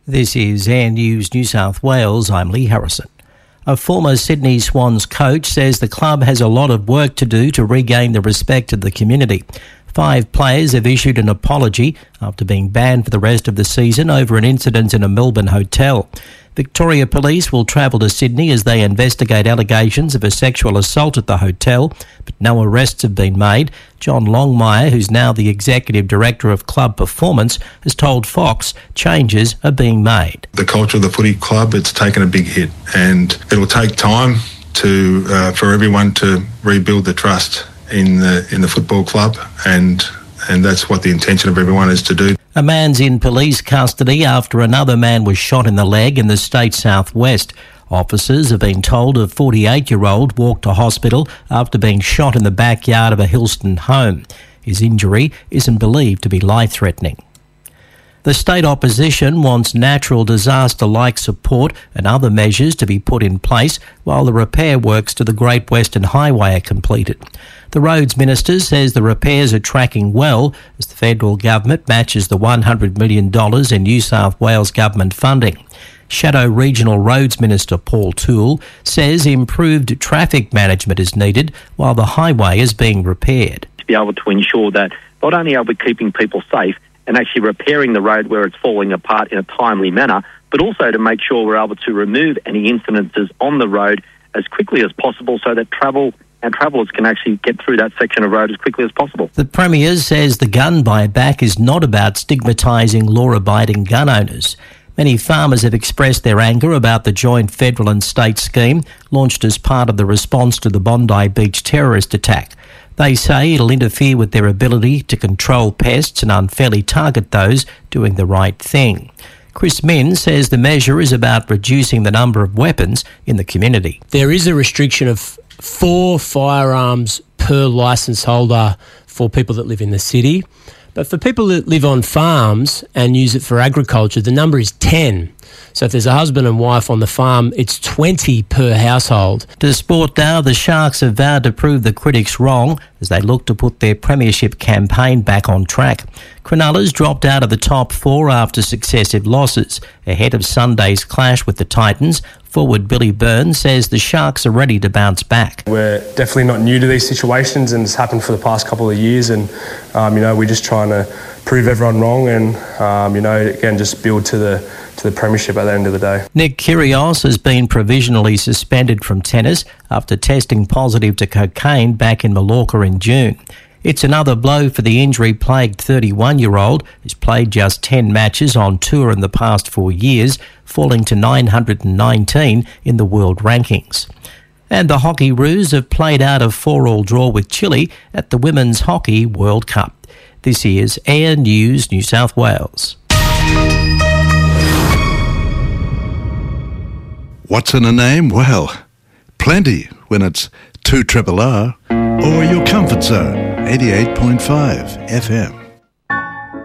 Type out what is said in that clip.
This is Air News New South Wales. I'm Lee Harrison. A former Sydney Swans coach says the club has a lot of work to do to regain the respect of the community. 5 players have issued an apology after being banned for the rest of the season over an incident in a Melbourne hotel. Victoria Police will travel to Sydney as they investigate allegations of a sexual assault at the hotel, but no arrests have been made. John Longmire, who's now the Executive Director of Club Performance, has told Fox changes are being made. The culture of the footy club, it's taken a big hit, and it'll take time for everyone to rebuild the trust in the football club, and that's what the intention of everyone is to do. A man's in police custody after another man was shot in the leg in the state southwest. Officers have been told a 48-year-old walked to hospital after being shot in the backyard of a Hillston home. His injury isn't believed to be life-threatening. The state opposition wants natural disaster-like support and other measures to be put in place while the repair works to the Great Western Highway are completed. The Roads Minister says the repairs are tracking well as the federal government matches the $100 million in New South Wales government funding. Shadow Regional Roads Minister Paul Toole says improved traffic management is needed while the highway is being repaired. To be able to ensure that not only are we keeping people safe and actually repairing the road where it's falling apart in a timely manner, but also to make sure we're able to remove any incidences on the road as quickly as possible so that travellers can actually get through that section of road as quickly as possible. The Premier says the gun buyback is not about stigmatising law-abiding gun owners. Many farmers have expressed their anger about the joint federal and state scheme launched as part of the response to the Bondi Beach terrorist attack. They say it'll interfere with their ability to control pests and unfairly target those doing the right thing. Chris Min says the measure is about reducing the number of weapons in the community. There is a restriction of 4 firearms per licence holder for people that live in the city. But for people that live on farms and use it for agriculture, the number is 10. So if there's a husband and wife on the farm, it's 20 per household. To sport now, the Sharks have vowed to prove the critics wrong as they look to put their premiership campaign back on track. Cronulla's dropped out of the top 4 after successive losses. Ahead of Sunday's clash with the Titans, forward Billy Burns says the Sharks are ready to bounce back. We're definitely not new to these situations, and it's happened for the past couple of years, and we're just trying to prove everyone wrong and again just build to the premiership at the end of the day. Nick Kyrgios has been provisionally suspended from tennis after testing positive to cocaine back in Mallorca in June. It's another blow for the injury-plagued 31-year-old who's played just 10 matches on tour in the past 4 years, falling to 919 in the world rankings. And the Hockey Roos have played out a 4-4 draw with Chile at the Women's Hockey World Cup. This is Air News New South Wales. What's in a name? Well, plenty when it's 2RRR or your comfort zone, 88.5 FM.